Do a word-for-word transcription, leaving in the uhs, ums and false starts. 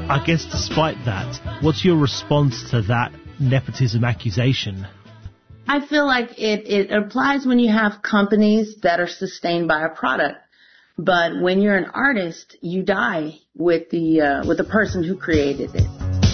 I guess despite that, what's your response to that nepotism accusation? I feel like it, it applies when you have companies that are sustained by a product. But when you're an artist, you die with the uh, with the person who created it.